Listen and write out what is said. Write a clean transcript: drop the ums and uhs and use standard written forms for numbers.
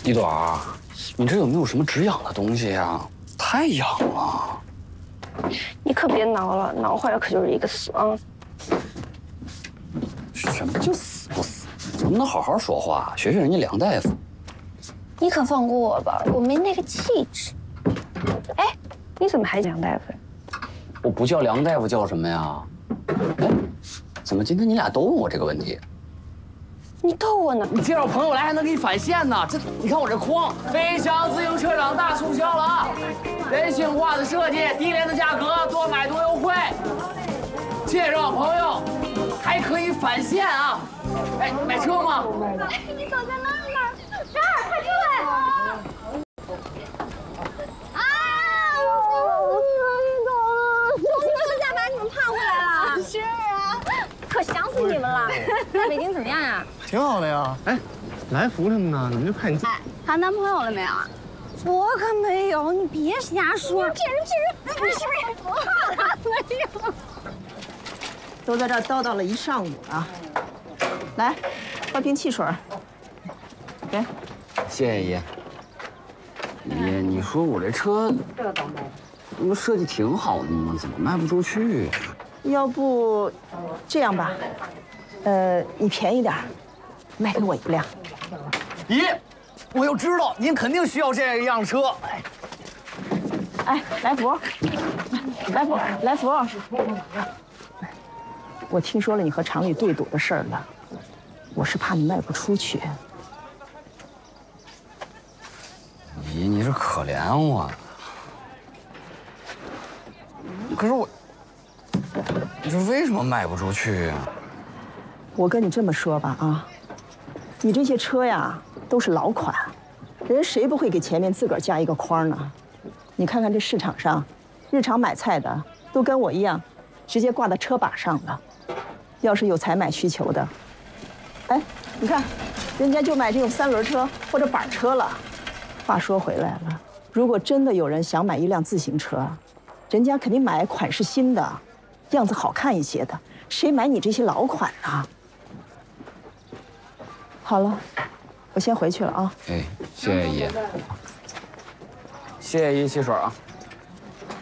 一朵儿，你这有没有什么止痒的东西呀？太痒了。 你可别挠了，挠坏了可就是一个死啊！ 什么叫死不死？能不能好好说话，学学人家梁大夫？ 你可放过我吧，我没那个气质。哎，你怎么还梁大夫呀？ 我不叫梁大夫，叫什么呀？哎，怎么今天你俩都问我这个问题？ 你逗我呢？ 你介绍朋友来还能给你返现呢？这你看我这框，飞翔自行车厂大促销了啊！人性化的设计，低廉的价格，多买多优惠。介绍朋友还可以返现啊！哎，买车吗？ 哎，你走在那儿，这儿，快出来！啊！我这下把你们盼回来了。是啊，可想死你们了。在北京怎么样呀？ 挺好的呀。哎，来福他们呢？怎么就看你自己？ 哎，谈男朋友了没有啊？我可没有，你别瞎说。骗人！你是不是？没有。 都在这儿叨叨了一上午了，来，喝瓶汽水。给， 谢谢爷。爷，你说我这车，这设计挺好的嘛，怎么卖不出去？ 要不这样吧，你便宜点，卖给我一辆。 咦，我就知道您肯定需要这样车。 哎，来福，来福。我听说了你和厂里对赌的事儿了，我是怕你卖不出去。 爷，你是可怜我，可是我，你这为什么卖不出去啊？ 我跟你这么说吧啊，你这些车呀都是老款，人谁不会给前面自个儿加一个框呢？你看看这市场上，日常买菜的都跟我一样，直接挂到车把上了。要是有采买需求的，哎，你看，人家就买这种3轮车或者板车了。话说回来了，如果真的有人想买一辆自行车，人家肯定买款式新的，样子好看一些的，谁买你这些老款呢？好了，我先回去了啊。 哎，谢谢爷，谢谢爷汽水啊。